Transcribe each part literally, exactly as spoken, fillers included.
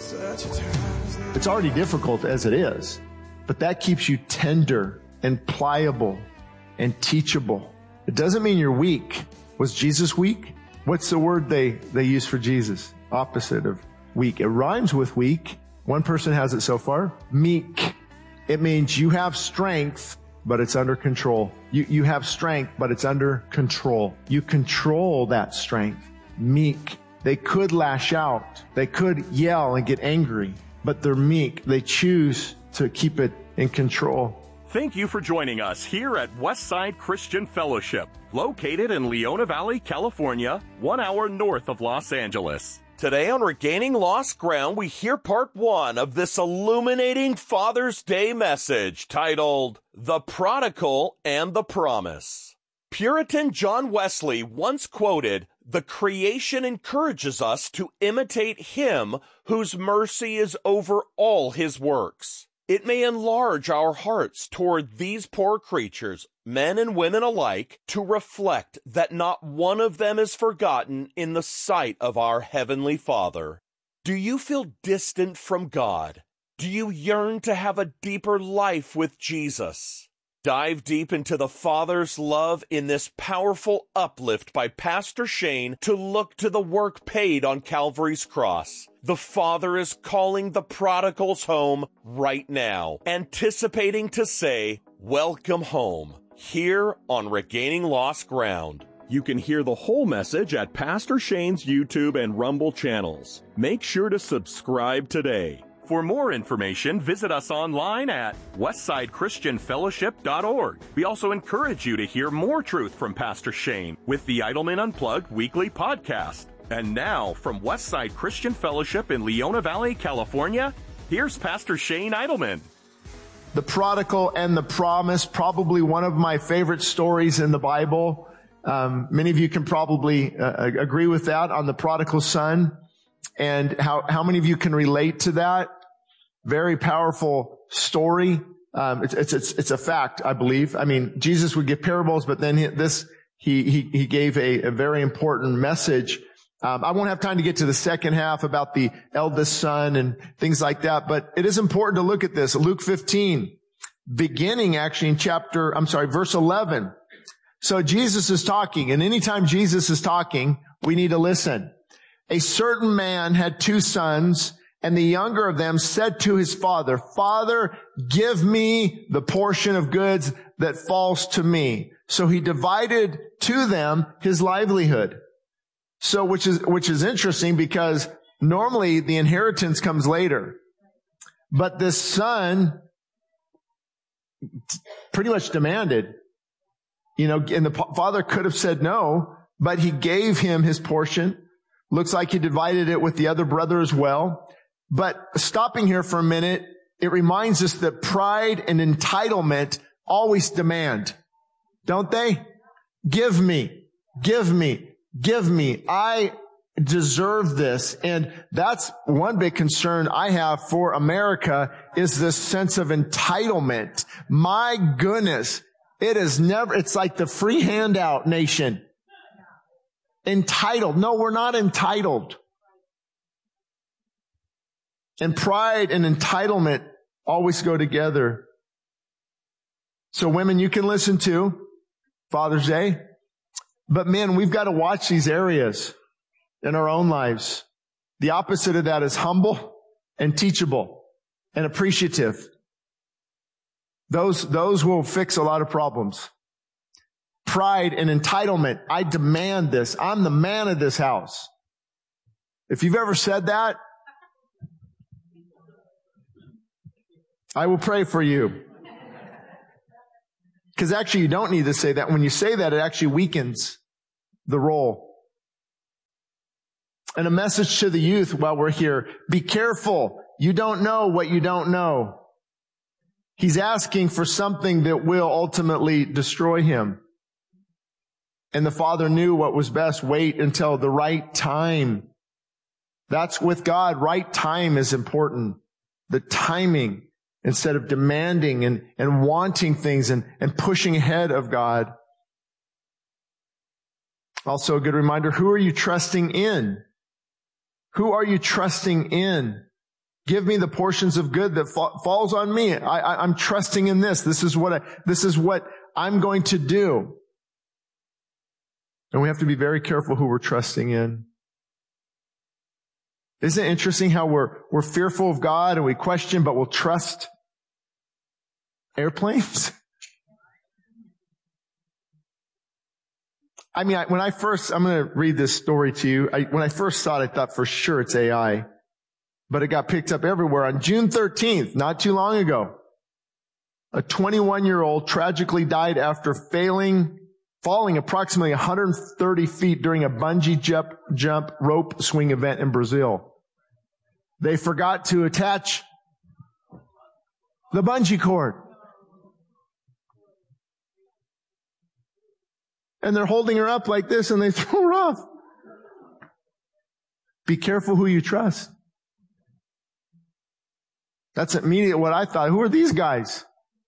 It's already difficult as it is, but that keeps you tender and pliable and teachable. It doesn't mean you're weak. Was Jesus weak? What's the word they, they use for Jesus? Opposite of weak. It rhymes with weak. One person has it so far. Meek. It means you have strength, but it's under control. You, you have strength, but it's under control. You control that strength. Meek. They could lash out. They could yell and get angry, but they're meek. They choose to keep it in control. Thank you for joining us here at Westside Christian Fellowship, located in Leona Valley, California, one hour north of Los Angeles. Today on Regaining Lost Ground, we hear part one of this illuminating Father's Day message titled, The Prodigal and the Promise. Puritan John Wesley once quoted, "The creation encourages us to imitate him whose mercy is over all his works. It may enlarge our hearts toward these poor creatures, men and women alike, to reflect that not one of them is forgotten in the sight of our Heavenly Father." Do you feel distant from God? Do you yearn to have a deeper life with Jesus? Dive deep into the Father's love in this powerful uplift by Pastor Shane to look to the work paid on Calvary's cross. The Father is calling the prodigals home right now, anticipating to say, "Welcome home," here on Regaining Lost Ground. You can hear the whole message at Pastor Shane's YouTube and Rumble channels. Make sure to subscribe today. For more information, visit us online at westside christian fellowship dot org. We also encourage you to hear more truth from Pastor Shane with the Idleman Unplugged weekly podcast. And now, from Westside Christian Fellowship in Leona Valley, California, here's Pastor Shane Idleman. The prodigal and the promise, probably one of my favorite stories in the Bible. Um, many of you can probably uh, agree with that on the prodigal son. And how, how many of you can relate to that? Very powerful story. Um, it's, it's, it's, it's a fact, I believe. I mean, Jesus would give parables, but then he, this, he, he, he gave a, a very important message. Um, I won't have time to get to the second half about the eldest son and things like that, but it is important to look at this. Luke fifteen, beginning actually in chapter, I'm sorry, verse eleven. So Jesus is talking, and anytime Jesus is talking, we need to listen. A certain man had two sons, and the younger of them said to his father, "Father, give me the portion of goods that falls to me." So he divided to them his livelihood. So, which is, which is interesting because normally the inheritance comes later. But this son pretty much demanded, you know, and the father could have said no, but he gave him his portion. Looks like he divided it with the other brother as well. But stopping here for a minute, it reminds us that pride and entitlement always demand, don't they? Give me, give me, give me. I deserve this. And that's one big concern I have for America is this sense of entitlement. My goodness, it is never, it's like the free handout nation. Entitled. No, we're not entitled. And pride and entitlement always go together. So women, you can listen to Father's Day. But men, we've got to watch these areas in our own lives. The opposite of that is humble and teachable and appreciative. Those, those will fix a lot of problems. Pride and entitlement. I demand this. I'm the man of this house. If you've ever said that, I will pray for you. Because actually you don't need to say that. When you say that, it actually weakens the role. And a message to the youth while we're here. Be careful. You don't know what you don't know. He's asking for something that will ultimately destroy him. And the father knew what was best. Wait until the right time. That's with God. Right time is important. The timing. Instead of demanding and, and wanting things and, and pushing ahead of God. Also a good reminder, who are you trusting in? Who are you trusting in? Give me the portions of good that fa- falls on me. I, I, I'm trusting in this. This is what I, this is what I'm going to do. And we have to be very careful who we're trusting in. Isn't it interesting how we're, we're fearful of God and we question, but we'll trust airplanes? I mean, I, when I first, I'm going to read this story to you. I, when I first saw it, I thought for sure it's A I. But it got picked up everywhere. On June thirteenth, not too long ago, a twenty-one-year-old tragically died after failing, falling approximately one hundred thirty feet during a bungee jump, jump rope swing event in Brazil. They forgot to attach the bungee cord. And they're holding her up like this and they throw her off. Be careful who you trust. That's immediately what I thought. Who are these guys?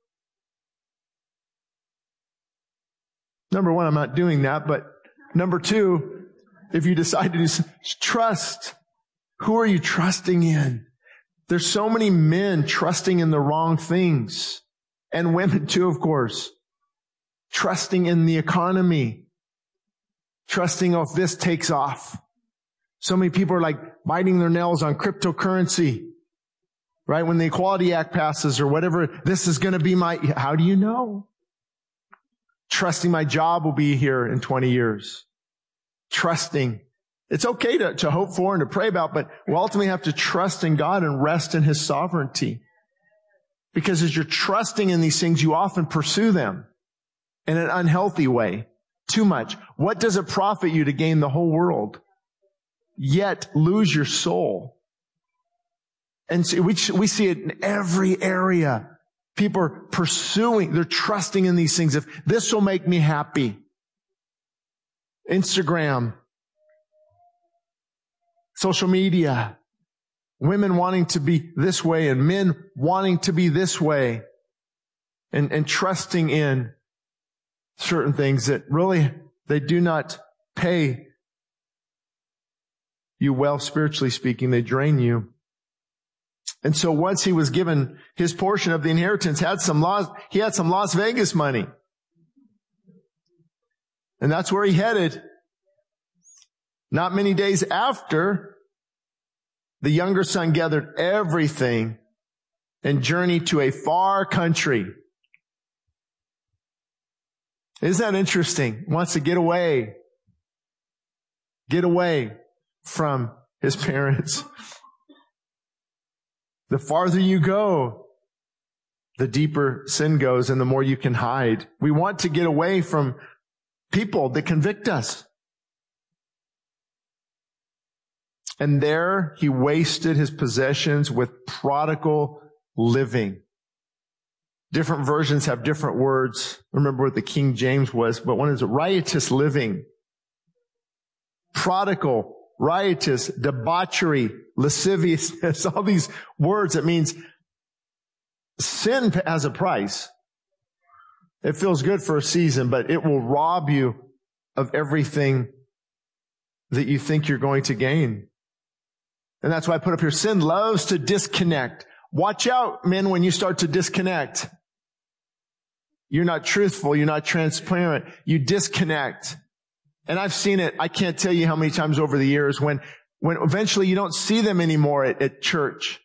Number one, I'm not doing that. But number two, if you decide to do trust, who are you trusting in? There's so many men trusting in the wrong things. And women too, of course. Trusting in the economy. Trusting, oh, if this takes off. So many people are like biting their nails on cryptocurrency. Right? When the Equality Act passes or whatever, this is going to be my, how do you know? Trusting my job will be here in twenty years. Trusting. It's okay to, to hope for and to pray about, but we ultimately have to trust in God and rest in His sovereignty. Because as you're trusting in these things, you often pursue them in an unhealthy way. Too much. What does it profit you to gain the whole world, yet lose your soul? And so we, we see it in every area. People are pursuing, they're trusting in these things. If this will make me happy. Instagram. Social media. Women wanting to be this way and men wanting to be this way. And, and trusting in certain things that really, they do not pay you well spiritually speaking. They drain you. And so once he was given his portion of the inheritance, had some Las, he had some Las Vegas money. And that's where he headed. Not many days after, the younger son gathered everything and journeyed to a far country. Isn't that interesting? He wants to get away. Get away from his parents. The farther you go, the deeper sin goes and the more you can hide. We want to get away from people that convict us. And there he wasted his possessions with prodigal living. Different versions have different words. Remember what the King James was, but one is riotous living. Prodigal, riotous, debauchery, lasciviousness, all these words. It means sin has a price. It feels good for a season, but it will rob you of everything that you think you're going to gain. And that's why I put up here, sin loves to disconnect. Watch out, men, when you start to disconnect. You're not truthful. You're not transparent. You disconnect. And I've seen it. I can't tell you how many times over the years when, when eventually you don't see them anymore at, at church.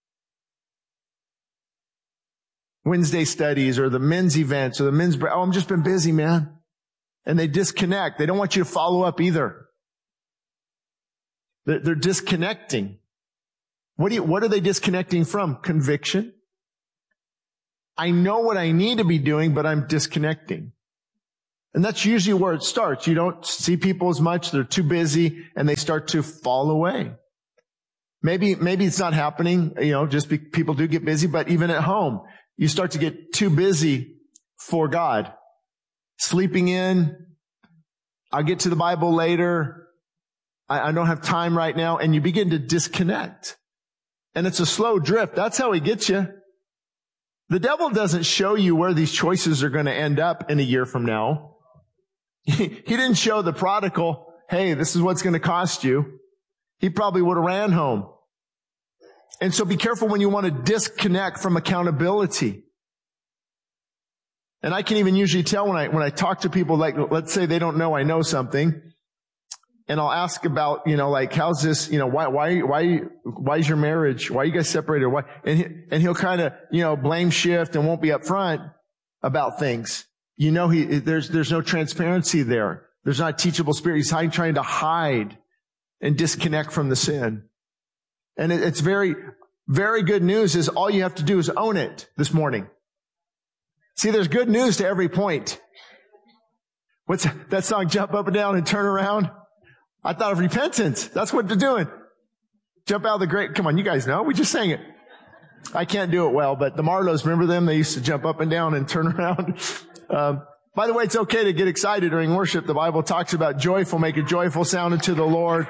Wednesday studies or the men's events or the men's, oh, I'm just been busy, man. And they disconnect. They don't want you to follow up either. They're, they're disconnecting. What do you, what are they disconnecting from? Conviction. I know what I need to be doing, but I'm disconnecting. And that's usually where it starts. You don't see people as much. They're too busy and they start to fall away. Maybe, maybe it's not happening, you know, just be, people do get busy, but even at home, you start to get too busy for God. Sleeping in. I'll get to the Bible later. I, I don't have time right now. And you begin to disconnect. And it's a slow drift. That's how he gets you. The devil doesn't show you where these choices are going to end up in a year from now. He, he didn't show the prodigal, hey, this is what's going to cost you. He probably would have ran home. And so be careful when you want to disconnect from accountability. And I can even usually tell when I, when I talk to people, like, let's say they don't know I know something. And I'll ask about, you know, like, how's this, you know, why, why, why, why is your marriage? Why are you guys separated? Why? And, he, and he'll kind of, you know, blame shift and won't be upfront about things. You know, he, there's, there's no transparency there. There's not a teachable spirit. He's trying to hide and disconnect from the sin. And it, it's very, very good news is all you have to do is own it this morning. See, there's good news to every point. What's that song? Jump up and down and turn around. I thought of repentance. That's what they're doing. Jump out of the grave. Come on, you guys know. We just sang it. I can't do it well, but the Marlows, remember them? They used to jump up and down and turn around. Um, by the way, it's okay to get excited during worship. The Bible talks about joyful. Make a joyful sound unto the Lord.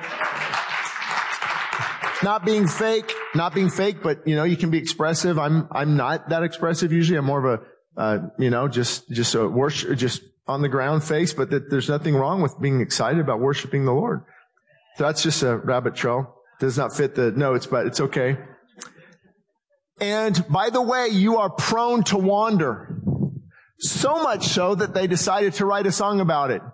Not being fake, not being fake, but you know, you can be expressive. I'm, I'm not that expressive usually. I'm more of a, uh, you know, just, just a worship, just on the ground face, but that there's nothing wrong with being excited about worshiping the Lord. So that's just a rabbit trail. Does not fit the notes, but it's okay. And by the way, you are prone to wander. So much so that they decided to write a song about it.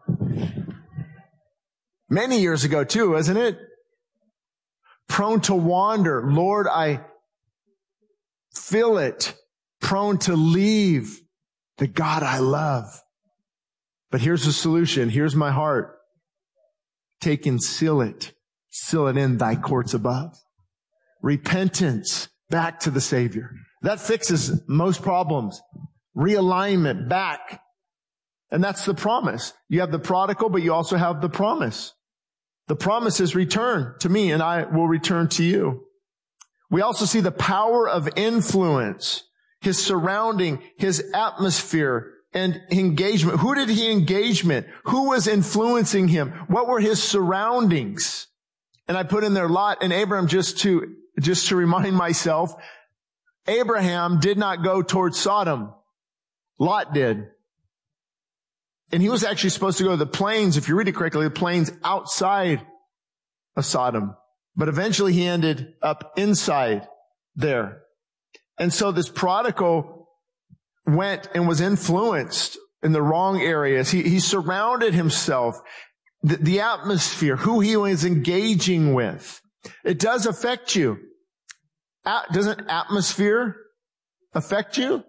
Many years ago too, isn't it? Prone to wander. Lord, I feel it. Prone to leave the God I love. But here's the solution. Here's my heart. Take and seal it. Seal it in thy courts above. Repentance. Back to the Savior. That fixes most problems. Realignment. Back. And that's the promise. You have the prodigal, but you also have the promise. The promise is return to me and I will return to you. We also see the power of influence. His surrounding, his atmosphere and engagement. Who did he engage with? Who was influencing him? What were his surroundings? And I put in there Lot and Abraham just to, just to remind myself, Abraham did not go towards Sodom. Lot did. And he was actually supposed to go to the plains, if you read it correctly, the plains outside of Sodom. But eventually he ended up inside there. And so this prodigal went and was influenced in the wrong areas. He, he surrounded himself, the, the atmosphere, who he was engaging with. It does affect you. A- doesn't atmosphere affect you?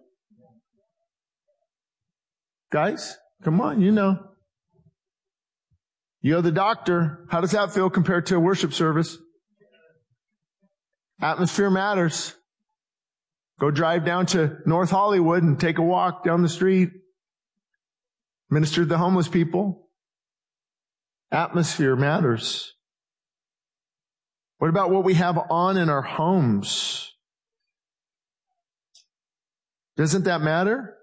Guys, come on, you know. You go to the doctor. How does that feel compared to a worship service? Atmosphere matters. Go drive down to North Hollywood and take a walk down the street. Minister to the homeless people. Atmosphere matters. What about what we have on in our homes? Doesn't that matter?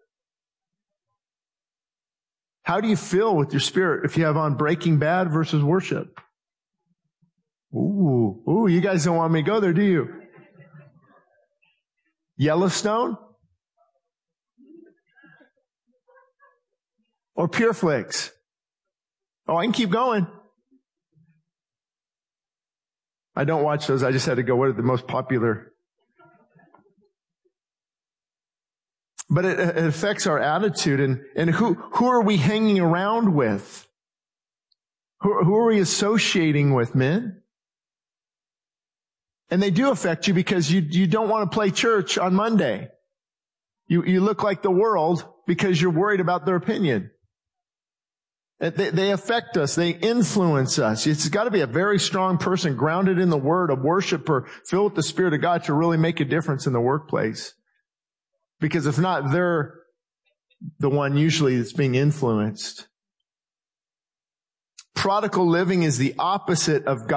How do you feel with your spirit if you have on Breaking Bad versus worship? Ooh, ooh, you guys don't want me to go there, do you? Yellowstone? Or Pure Flix? Oh, I can keep going. I don't watch those. I just had to go, what are the most popular? But it, it affects our attitude and, and who, who are we hanging around with? Who, who are we associating with, men? And they do affect you because you, you don't want to play church on Monday. You, you look like the world because you're worried about their opinion. They, they affect us. They influence us. It's got to be a very strong person, grounded in the Word, a worshiper, filled with the Spirit of God to really make a difference in the workplace. Because if not, they're the one usually that's being influenced. Prodigal living is the opposite of God.